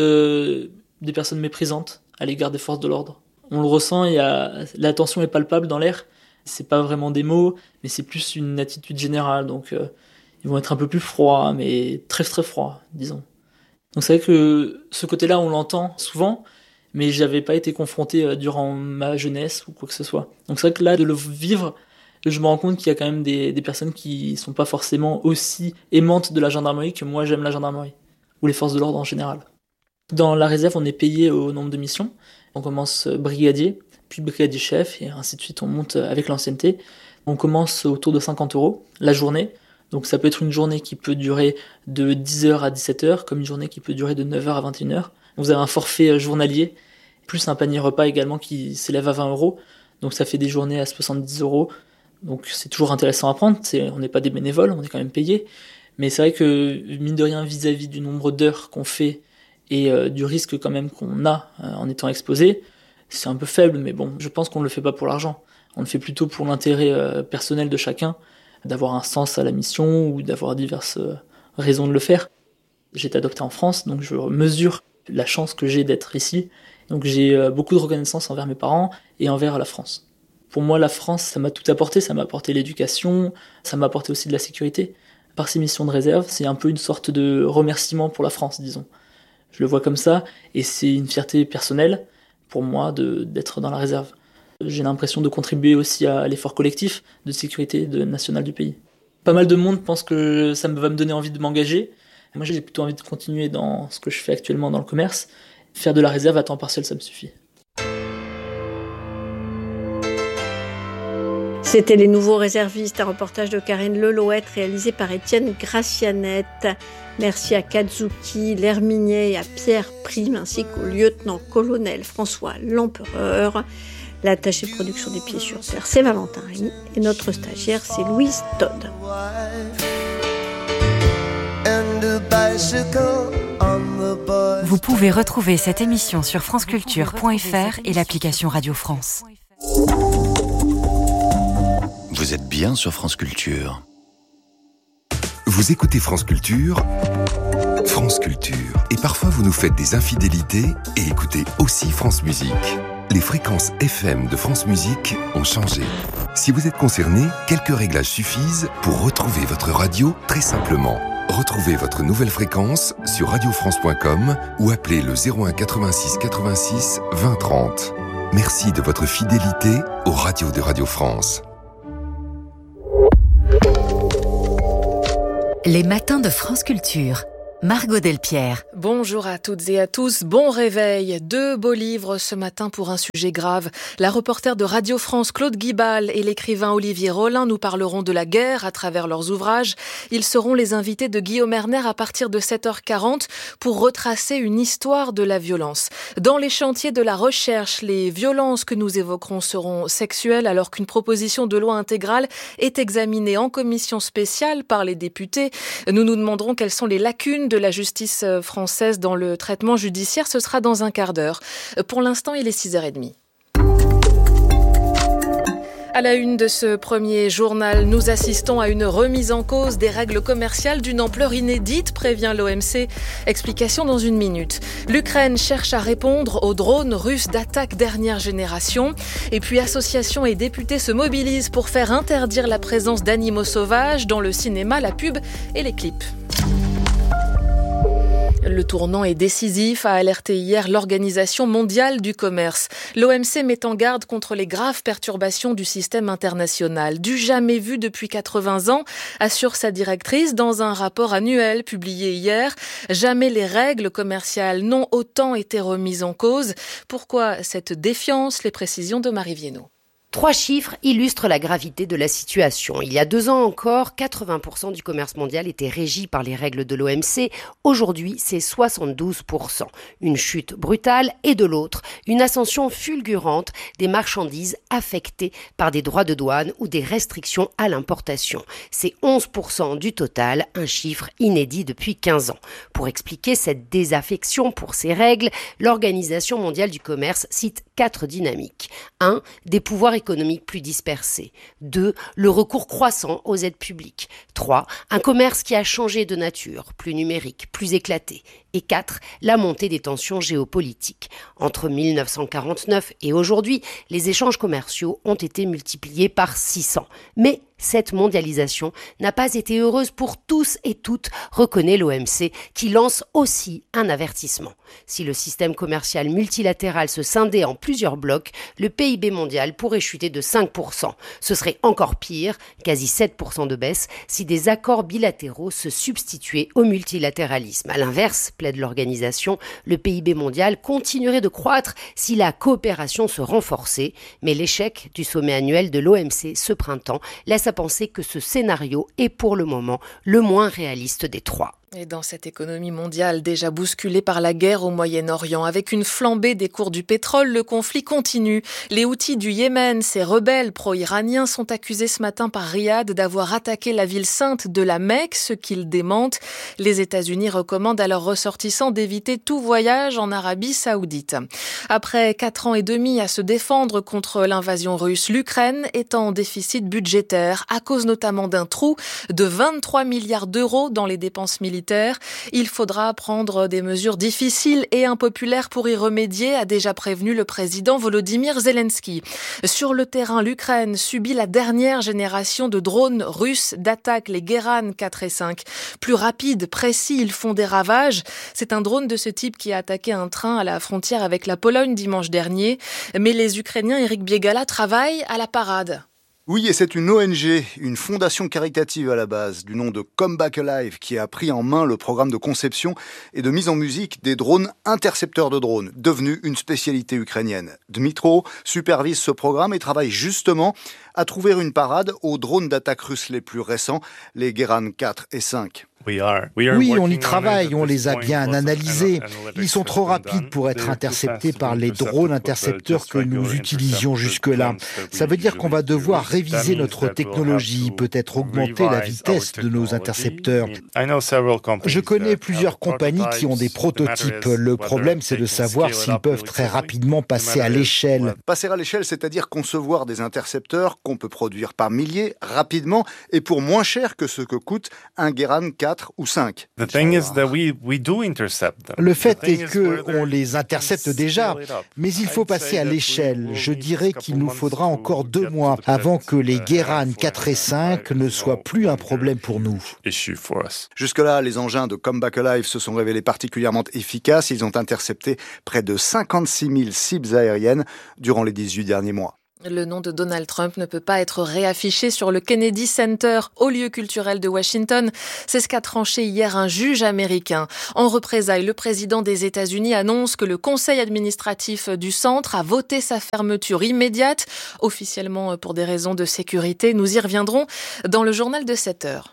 des personnes méprisantes à l'égard des forces de l'ordre. On le ressent, la tension est palpable dans l'air. C'est pas vraiment des mots, mais c'est plus une attitude générale. Donc ils vont être un peu plus froids, mais très très froids, disons. Donc c'est vrai que ce côté-là, on l'entend souvent, mais j'avais pas été confronté durant ma jeunesse ou quoi que ce soit. Donc c'est vrai que là, de le vivre, je me rends compte qu'il y a quand même des personnes qui sont pas forcément aussi aimantes de la gendarmerie que moi j'aime la gendarmerie, ou les forces de l'ordre en général. Dans la réserve, on est payé au nombre de missions. On commence brigadier, puis brigadier chef, et ainsi de suite, on monte avec l'ancienneté. On commence autour de 50 € la journée. Donc ça peut être une journée qui peut durer de 10h à 17h, comme une journée qui peut durer de 9h à 21h. Vous avez un forfait journalier, plus un panier repas également qui s'élève à 20 €. Donc ça fait des journées à 70 €. Donc c'est toujours intéressant à prendre. On n'est pas des bénévoles, on est quand même payés. Mais c'est vrai que, mine de rien, vis-à-vis du nombre d'heures qu'on fait et du risque quand même qu'on a en étant exposé, c'est un peu faible, mais bon, je pense qu'on ne le fait pas pour l'argent. On le fait plutôt pour l'intérêt personnel de chacun, d'avoir un sens à la mission ou d'avoir diverses raisons de le faire. J'ai été adopté en France, donc je mesure la chance que j'ai d'être ici. Donc j'ai beaucoup de reconnaissance envers mes parents et envers la France. Pour moi, la France, ça m'a tout apporté. Ça m'a apporté l'éducation, ça m'a apporté aussi de la sécurité. Par ces missions de réserve, c'est un peu une sorte de remerciement pour la France, disons. Je le vois comme ça, et c'est une fierté personnelle pour moi d'être dans la réserve. J'ai l'impression de contribuer aussi à l'effort collectif de sécurité nationale du pays. Pas mal de monde pense que ça va me donner envie de m'engager. Moi, j'ai plutôt envie de continuer dans ce que je fais actuellement dans le commerce. Faire de la réserve à temps partiel, ça me suffit. C'était Les Nouveaux Réservistes, un reportage de Karine Lelouette réalisé par Étienne Gracianette. Merci à Kazuki L'Herminier et à Pierre Prime ainsi qu'au lieutenant-colonel François Lempereur. L'attaché de production des Pieds sur Terre, c'est Valentin Rémy et notre stagiaire, c'est Louise Todd. Vous pouvez retrouver cette émission sur franceculture.fr et l'application Radio France. Vous êtes bien sur France Culture. Vous écoutez France Culture, France Culture. Et parfois vous nous faites des infidélités et écoutez aussi France Musique. Les fréquences FM de France Musique ont changé. Si vous êtes concerné, quelques réglages suffisent pour retrouver votre radio très simplement. Retrouvez votre nouvelle fréquence sur radiofrance.com ou appelez le 01 86 86 20 30. Merci de votre fidélité aux radios de Radio France. Les matins de France Culture. Margot Delpierre. Bonjour à toutes et à tous, bon réveil. 2 beaux livres ce matin pour un sujet grave. La reporter de Radio France Claude Guibal et l'écrivain Olivier Rollin nous parleront de la guerre à travers leurs ouvrages. Ils seront les invités de Guillaume Erner à partir de 7h40 pour retracer une histoire de la violence. Dans les chantiers de la recherche, les violences que nous évoquerons seront sexuelles alors qu'une proposition de loi intégrale est examinée en commission spéciale par les députés. Nous nous demanderons quelles sont les lacunes de la justice française dans le traitement judiciaire. Ce sera dans un quart d'heure. Pour l'instant, il est 6h30. À la une de ce premier journal, nous assistons à une remise en cause des règles commerciales d'une ampleur inédite, prévient l'OMC. Explication dans une minute. L'Ukraine cherche à répondre aux drones russes d'attaque dernière génération. Et puis associations et députés se mobilisent pour faire interdire la présence d'animaux sauvages dans le cinéma, la pub et les clips. Le tournant est décisif, a alerté hier l'Organisation mondiale du commerce. L'OMC met en garde contre les graves perturbations du système international. Du jamais vu depuis 80 ans, assure sa directrice dans un rapport annuel publié hier. Jamais les règles commerciales n'ont autant été remises en cause. Pourquoi cette défiance? Les précisions de Marie Viennot. 3 chiffres illustrent la gravité de la situation. Il y a 2 ans encore, 80% du commerce mondial était régi par les règles de l'OMC. Aujourd'hui, c'est 72%. Une chute brutale et de l'autre, une ascension fulgurante des marchandises affectées par des droits de douane ou des restrictions à l'importation. C'est 11% du total, un chiffre inédit depuis 15 ans. Pour expliquer cette désaffection pour ces règles, l'Organisation mondiale du commerce cite 4 dynamiques. 1. Des pouvoirs économiques plus dispersés. 2. Le recours croissant aux aides publiques. 3. Un commerce qui a changé de nature, plus numérique, plus éclaté. Et 4. La montée des tensions géopolitiques. Entre 1949 et aujourd'hui, les échanges commerciaux ont été multipliés par 600. Mais cette mondialisation n'a pas été heureuse pour tous et toutes, reconnaît l'OMC, qui lance aussi un avertissement. Si le système commercial multilatéral se scindait en plusieurs blocs, le PIB mondial pourrait chuter de 5%. Ce serait encore pire, quasi 7% de baisse, si des accords bilatéraux se substituaient au multilatéralisme. À l'inverse, plaide l'organisation, le PIB mondial continuerait de croître si la coopération se renforçait, mais l'échec du sommet annuel de l'OMC ce printemps laisse à penser que ce scénario est pour le moment le moins réaliste des 3. Et dans cette économie mondiale déjà bousculée par la guerre au Moyen-Orient, avec une flambée des cours du pétrole, le conflit continue. Les Houthis du Yémen, ces rebelles pro-iraniens, sont accusés ce matin par Riyad d'avoir attaqué la ville sainte de la Mecque, ce qu'ils démentent. Les États-Unis recommandent à leurs ressortissants d'éviter tout voyage en Arabie Saoudite. Après 4 ans et demi à se défendre contre l'invasion russe, l'Ukraine est en déficit budgétaire, à cause notamment d'un trou de 23 milliards d'euros dans les dépenses militaires militaire. Il faudra prendre des mesures difficiles et impopulaires pour y remédier, a déjà prévenu le président Volodymyr Zelensky. Sur le terrain, l'Ukraine subit la dernière génération de drones russes d'attaque, les Geran 4 et 5. Plus rapides, précis, ils font des ravages. C'est un drone de ce type qui a attaqué un train à la frontière avec la Pologne dimanche dernier. Mais les Ukrainiens, Eric Biegala, travaillent à la parade. Oui, et c'est une ONG, une fondation caritative à la base, du nom de Come Back Alive, qui a pris en main le programme de conception et de mise en musique des drones intercepteurs de drones, devenu une spécialité ukrainienne. Dmitro supervise ce programme et travaille justement à trouver une parade aux drones d'attaque russes les plus récents, les Geran 4 et 5. Oui, on y travaille, on les a bien analysés. Ils sont trop rapides pour être interceptés par les drones intercepteurs que nous utilisions jusque-là. Ça veut dire qu'on va devoir réviser notre technologie, peut-être augmenter la vitesse de nos intercepteurs. Je connais plusieurs compagnies qui ont des prototypes. Le problème, c'est de savoir s'ils peuvent très rapidement passer à l'échelle. Passer à l'échelle, c'est-à-dire concevoir des intercepteurs qu'on peut produire par milliers, rapidement, et pour moins cher que ce que coûte un Geran 4 ou 5. Le fait est qu'on les intercepte déjà, mais il faut passer à l'échelle. Je dirais qu'il nous faudra encore 2 mois avant que les Geran 4 et 5 ne soient plus un problème pour nous. Jusque-là, les engins de Come Back Alive se sont révélés particulièrement efficaces. Ils ont intercepté près de 56 000 cibles aériennes durant les 18 derniers mois. Le nom de Donald Trump ne peut pas être réaffiché sur le Kennedy Center, au lieu culturel de Washington. C'est ce qu'a tranché hier un juge américain. En représailles, le président des États-Unis annonce que le conseil administratif du centre a voté sa fermeture immédiate, officiellement pour des raisons de sécurité. Nous y reviendrons dans le journal de 7 heures.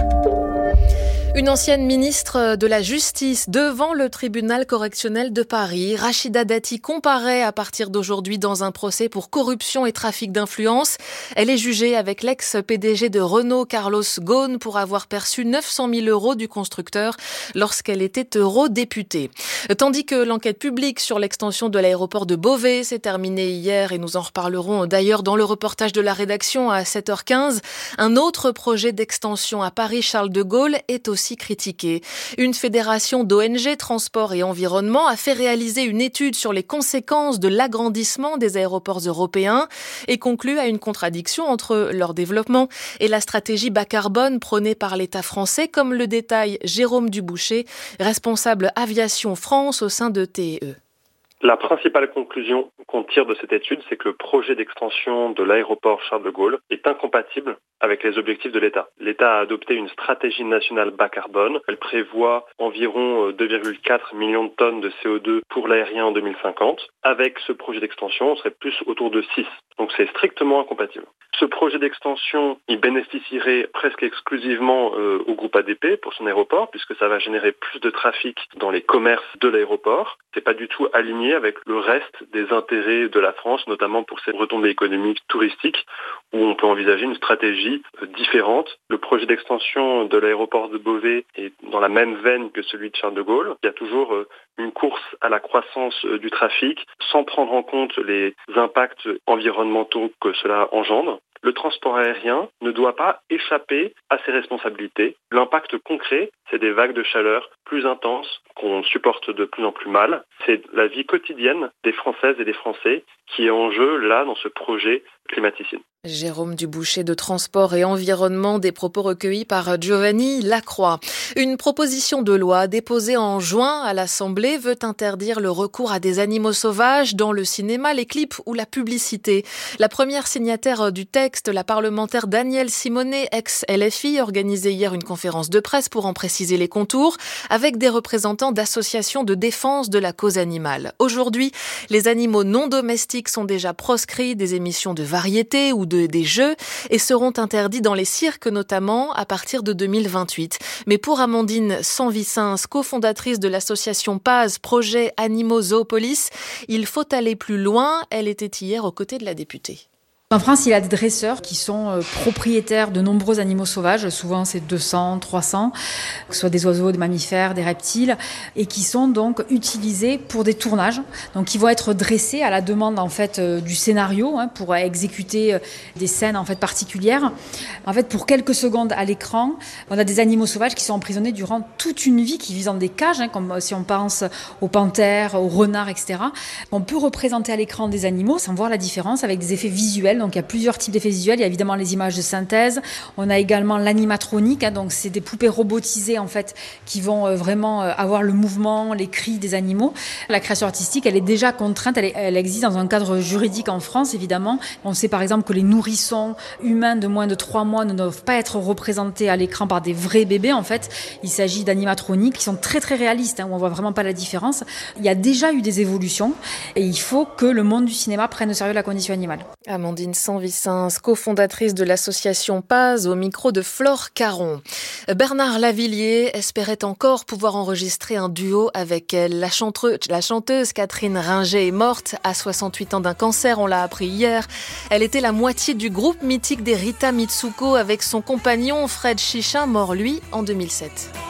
Une ancienne ministre de la Justice devant le tribunal correctionnel de Paris, Rachida Dati, comparaît à partir d'aujourd'hui dans un procès pour corruption et trafic d'influence. Elle est jugée avec l'ex-PDG de Renault, Carlos Ghosn, pour avoir perçu 900 000 € du constructeur lorsqu'elle était eurodéputée. Tandis que l'enquête publique sur l'extension de l'aéroport de Beauvais s'est terminée hier et nous en reparlerons d'ailleurs dans le reportage de la rédaction à 7h15. Un autre projet d'extension à Paris-Charles de Gaulle est aussi critiqué. Une fédération d'ONG, transport et environnement a fait réaliser une étude sur les conséquences de l'agrandissement des aéroports européens et conclut à une contradiction entre leur développement et la stratégie bas carbone prônée par l'État français, comme le détaille Jérôme Duboucher, responsable aviation France au sein de TE. La principale conclusion qu'on tire de cette étude, c'est que le projet d'extension de l'aéroport Charles de Gaulle est incompatible avec les objectifs de l'État. L'État a adopté une stratégie nationale bas carbone. Elle prévoit environ 2,4 millions de tonnes de CO2 pour l'aérien en 2050. Avec ce projet d'extension, on serait plus autour de 6. Donc c'est strictement incompatible. Ce projet d'extension, il bénéficierait presque exclusivement au groupe ADP pour son aéroport, puisque ça va générer plus de trafic dans les commerces de l'aéroport. C'est pas du tout aligné avec le reste des intérêts de la France, notamment pour ses retombées économiques touristiques, où on peut envisager une stratégie différente. Le projet d'extension de l'aéroport de Beauvais est dans la même veine que celui de Charles de Gaulle. Il y a toujours une course à la croissance du trafic, sans prendre en compte les impacts environnementaux que cela engendre. Le transport aérien ne doit pas échapper à ses responsabilités. L'impact concret, c'est des vagues de chaleur plus intenses qu'on supporte de plus en plus mal. C'est la vie quotidienne des Françaises et des Français qui est en jeu là dans ce projet climaticide. Jérôme Duboucher de Transport et Environnement, des propos recueillis par Giovanni Lacroix. Une proposition de loi déposée en juin à l'Assemblée veut interdire le recours à des animaux sauvages dans le cinéma, les clips ou la publicité. La première signataire du texte, la parlementaire Danielle Simonet, ex-LFI, organisait hier une conférence de presse pour en préciser les contours avec des représentants d'associations de défense de la cause animale. Aujourd'hui, les animaux non domestiques sont déjà proscrits des émissions de variété ou des jeux et seront interdits dans les cirques notamment à partir de 2028. Mais pour Amandine Sanvicens, cofondatrice de l'association PAZ, Projet Animaux Zoopolis, il faut aller plus loin. Elle était hier aux côtés de la députée. En France, il y a des dresseurs qui sont propriétaires de nombreux animaux sauvages, souvent c'est 200, 300, que ce soit des oiseaux, des mammifères, des reptiles, et qui sont donc utilisés pour des tournages. Donc ils vont être dressés à la demande en fait du scénario pour exécuter des scènes en fait particulières. En fait, pour quelques secondes à l'écran, on a des animaux sauvages qui sont emprisonnés durant toute une vie, qui vivent dans des cages, comme si on pense aux panthères, aux renards, etc. On peut représenter à l'écran des animaux sans voir la différence avec des effets visuels. Donc il y a plusieurs types d'effets visuels. Il y a évidemment les images de synthèse. On a également l'animatronique. Donc c'est des poupées robotisées en fait qui vont vraiment avoir le mouvement, les cris des animaux. La création artistique, elle est déjà contrainte. Elle existe dans un cadre juridique en France, évidemment. On sait par exemple que les nourrissons humains de moins de 3 mois ne doivent pas être représentés à l'écran par des vrais bébés. En fait, il s'agit d'animatroniques qui sont très très réalistes, où on voit vraiment pas la différence. Il y a déjà eu des évolutions et il faut que le monde du cinéma prenne au sérieux la condition animale. Amandine Sanvicens, cofondatrice de l'association Paz, au micro de Flore Caron. Bernard Lavilliers espérait encore pouvoir enregistrer un duo avec elle. La chanteuse Catherine Ringer est morte à 68 ans d'un cancer, on l'a appris hier. Elle était la moitié du groupe mythique des Rita Mitsuko avec son compagnon Fred Chichin, mort lui en 2007.